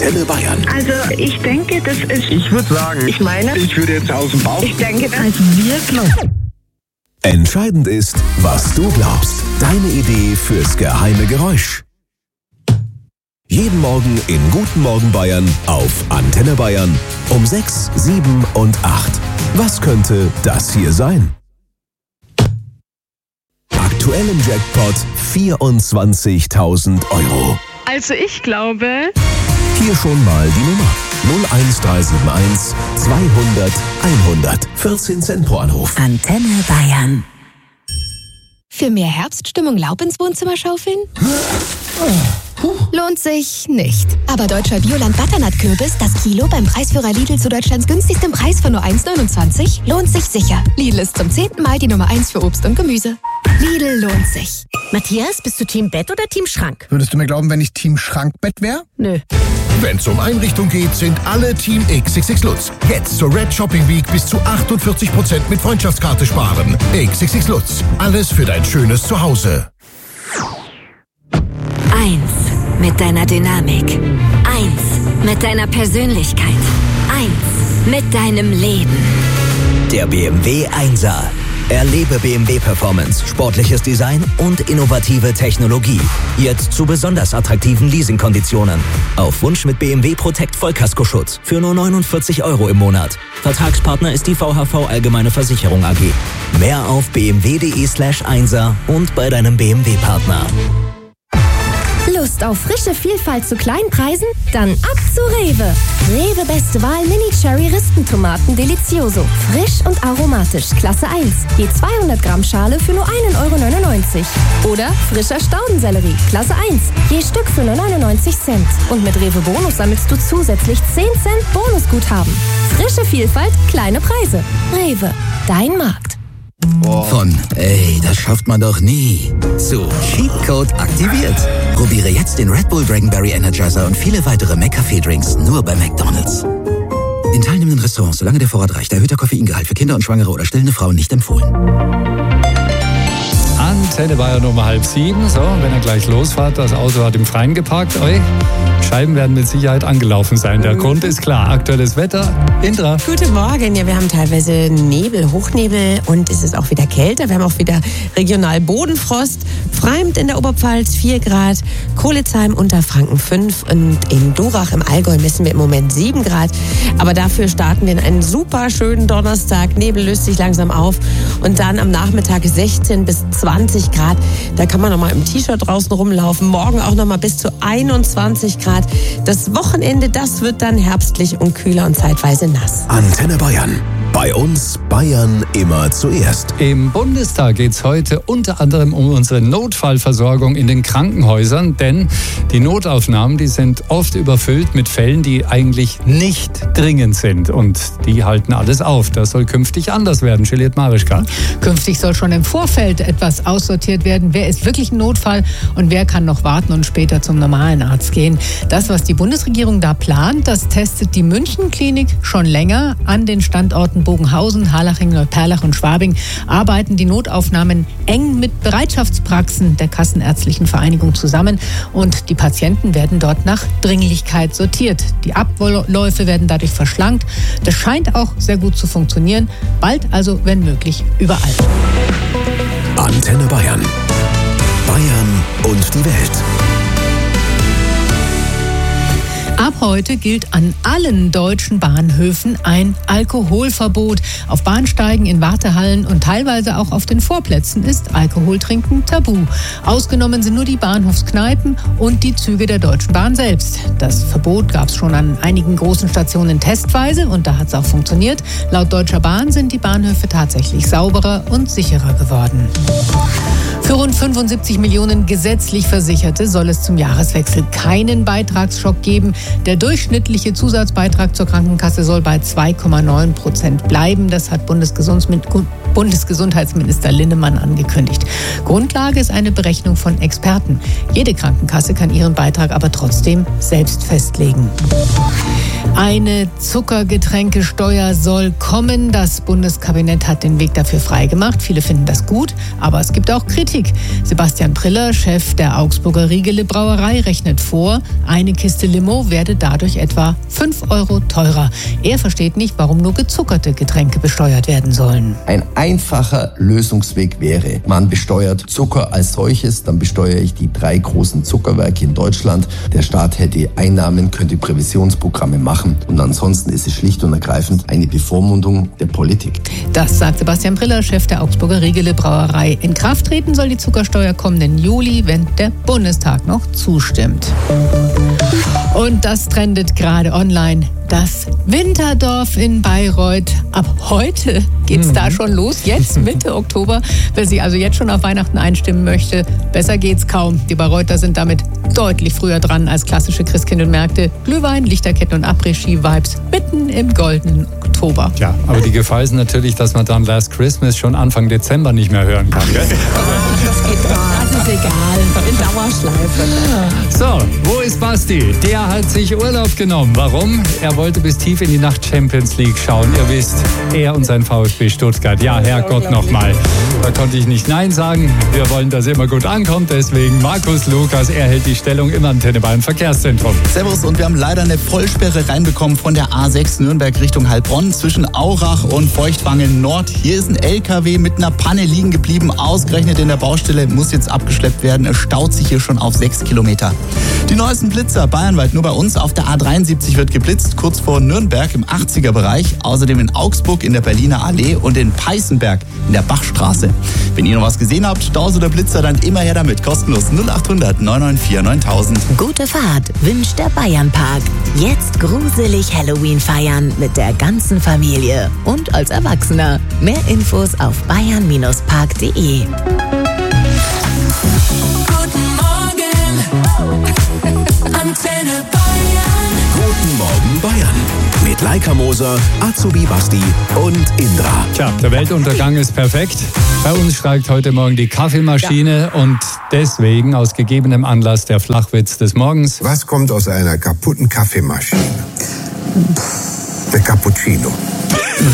Antenne Bayern. Also ich denke, das ist... Ich würde sagen... Ich meine... Ich würde jetzt aus dem Bauch... Ich denke, das... Also wir glauben. Entscheidend ist, was du glaubst. Deine Idee fürs geheime Geräusch. Jeden Morgen in Guten Morgen Bayern auf Antenne Bayern um 6, 7 und 8. Was könnte das hier sein? Aktuell im Jackpot 24.000 €. Also ich glaube... Hier schon mal die Nummer 01371 200 100. 14 Cent pro Anruf. Antenne Bayern. Für mehr Herbststimmung Laub ins Wohnzimmer schaufeln? Lohnt sich nicht. Aber deutscher Bioland-Butternut-Kürbis, das Kilo beim Preisführer Lidl zu Deutschlands günstigstem Preis von nur 1,29, lohnt sich sicher. Lidl ist zum 10. Mal die Nummer 1 für Obst und Gemüse. Lidl lohnt sich. Matthias, bist du Team Bett oder Team Schrank? Würdest du mir glauben, wenn ich Team Schrankbett wäre? Nö. Wenn's um Einrichtung geht, sind alle Team XXX Lutz. Jetzt zur Red Shopping Week bis zu 48% mit Freundschaftskarte sparen. XXX Lutz. Alles für dein schönes Zuhause. 1 mit deiner Dynamik. 1 mit deiner Persönlichkeit. 1 mit deinem Leben. Der BMW 1er. Erlebe BMW Performance, sportliches Design und innovative Technologie. Jetzt zu besonders attraktiven Leasingkonditionen. Auf Wunsch mit BMW Protect Vollkaskoschutz für nur 49 € im Monat. Vertragspartner ist die VHV Allgemeine Versicherung AG. Mehr auf bmw.de/1er und bei deinem BMW-Partner. Lust auf frische Vielfalt zu kleinen Preisen? Dann ab zu Rewe. Rewe beste Wahl Mini Cherry Ristentomaten Delicioso. Frisch und aromatisch, Klasse 1. Je 200 Gramm Schale für nur 1,99 €. Oder frischer Staudensellerie, Klasse 1. Je Stück für nur 99 Cent. Und mit Rewe Bonus sammelst du zusätzlich 10 Cent Bonusguthaben. Frische Vielfalt, kleine Preise. Rewe, dein Markt. Von ey, das schafft man doch nie, zu Cheatcode aktiviert. Probiere jetzt den Red Bull Dragonberry Energizer und viele weitere McCafé-Drinks nur bei McDonald's. In teilnehmenden Restaurants, solange der Vorrat reicht, erhöhter Koffeingehalt für Kinder und Schwangere oder stillende Frauen nicht empfohlen. Antenne Bayern um 6:30. So, wenn ihr gleich losfahrt, das Auto hat im Freien geparkt. Scheiben werden mit Sicherheit angelaufen sein. Der Grund ist klar. Aktuelles Wetter. Indra. Guten Morgen. Ja, wir haben teilweise Nebel, Hochnebel und es ist auch wieder kälter. Wir haben auch wieder regional Bodenfrost. Freimd in der Oberpfalz 4 Grad, Kohlesheim, Unterfranken 5 und in Durach im Allgäu messen wir im Moment 7 Grad. Aber dafür starten wir in einen super schönen Donnerstag. Nebel löst sich langsam auf und dann am Nachmittag 16 bis 20 Grad. Da kann man nochmal im T-Shirt draußen rumlaufen. Morgen auch nochmal bis zu 21 Grad. Das Wochenende, das wird dann herbstlich und kühler und zeitweise nass. Antenne Bayern. Bei uns Bayern immer zuerst. Im Bundestag geht es heute unter anderem um unsere Notfallversorgung in den Krankenhäusern, denn die Notaufnahmen, die sind oft überfüllt mit Fällen, die eigentlich nicht dringend sind und die halten alles auf. Das soll künftig anders werden, Juliette Marischka. Künftig soll schon im Vorfeld etwas aussortiert werden, wer ist wirklich ein Notfall und wer kann noch warten und später zum normalen Arzt gehen. Das, was die Bundesregierung da plant, das testet die München-Klinik schon länger. An den Standorten Bogenhausen, Harlaching, Neuperlach und Schwabing arbeiten die Notaufnahmen eng mit Bereitschaftspraxen der Kassenärztlichen Vereinigung zusammen und die Patienten werden dort nach Dringlichkeit sortiert. Die Abläufe werden dadurch verschlankt. Das scheint auch sehr gut zu funktionieren. Bald also, wenn möglich, überall. Antenne Bayern. Bayern und die Welt. Ab heute gilt an allen deutschen Bahnhöfen ein Alkoholverbot. Auf Bahnsteigen, in Wartehallen und teilweise auch auf den Vorplätzen ist Alkoholtrinken tabu. Ausgenommen sind nur die Bahnhofskneipen und die Züge der Deutschen Bahn selbst. Das Verbot gab es schon an einigen großen Stationen testweise und da hat es auch funktioniert. Laut Deutscher Bahn sind die Bahnhöfe tatsächlich sauberer und sicherer geworden. Für rund 75 Millionen gesetzlich Versicherte soll es zum Jahreswechsel keinen Beitragsschock geben. Der durchschnittliche Zusatzbeitrag zur Krankenkasse soll bei 2,9% bleiben. Das hat Bundesgesundheitsminister Linnemann angekündigt. Grundlage ist eine Berechnung von Experten. Jede Krankenkasse kann ihren Beitrag aber trotzdem selbst festlegen. Eine Zuckergetränkesteuer soll kommen. Das Bundeskabinett hat den Weg dafür freigemacht. Viele finden das gut, aber es gibt auch Kritik. Sebastian Priller, Chef der Augsburger Riegele Brauerei, rechnet vor, eine Kiste Limo werde dadurch etwa 5 € teurer. Er versteht nicht, warum nur gezuckerte Getränke besteuert werden sollen. Ein einfacher Lösungsweg wäre, man besteuert Zucker als solches, dann besteuere ich die 3 großen Zuckerwerke in Deutschland. Der Staat hätte Einnahmen, könnte Präventionsprogramme machen und ansonsten ist es schlicht und ergreifend eine Bevormundung der Politik. Das sagt Sebastian Priller, Chef der Augsburger Riegele Brauerei. In Kraft treten soll die Zuckersteuer kommenden Juli, wenn der Bundestag noch zustimmt. Und das trendet gerade online. Das Winterdorf in Bayreuth. Ab heute geht's da schon los, jetzt Mitte Oktober. Wer sich also jetzt schon auf Weihnachten einstimmen möchte, besser geht's kaum. Die Bayreuther sind damit deutlich früher dran als klassische Christkindlmärkte. Glühwein, Lichterketten und Après-Ski-Vibes mitten im goldenen Oktober. Ja, aber die Gefahr ist natürlich, dass man dann Last Christmas schon Anfang Dezember nicht mehr hören kann. Gell? Das geht gar nicht. Das ist egal. In Dauerschleife. So, wo ist Basti? Der hat sich Urlaub genommen. Warum? Er wollte bis tief in die Nacht Champions League schauen. Ihr wisst, er und sein VfB Stuttgart. Ja, Herrgott nochmal. Da konnte ich nicht Nein sagen. Wir wollen, dass immer gut ankommt. Deswegen Markus Lukas, er hält die Stellung im Antenne Bayern Verkehrszentrum. Servus, und wir haben leider eine Vollsperre reinbekommen von der A6 Nürnberg Richtung Heilbronn zwischen Aurach und Feuchtwangen Nord. Hier ist ein LKW mit einer Panne liegen geblieben. Ausgerechnet in der Baustelle, muss jetzt abgeschleppt werden. Es staut sich hier schon auf 6 Kilometer. Die neuesten Blitzer bayernweit nur bei uns. Auf der A73 wird geblitzt, kurz vor Nürnberg im 80er-Bereich. Außerdem in Augsburg in der Berliner Allee und in Peißenberg in der Bachstraße. Wenn ihr noch was gesehen habt, Staus oder Blitzer, dann immer her damit. Kostenlos 0800 994 9000. Gute Fahrt wünscht der Bayernpark. Jetzt gruselig Halloween feiern mit der ganzen Familie und als Erwachsener. Mehr Infos auf bayern-park.de. Antenne Bayern. Guten Morgen Bayern. Mit Laika Moser, Azubi Basti und Indra. Tja, der Weltuntergang ist perfekt. Bei uns streikt heute Morgen die Kaffeemaschine und deswegen aus gegebenem Anlass der Flachwitz des Morgens. Was kommt aus einer kaputten Kaffeemaschine? Der Cappuccino.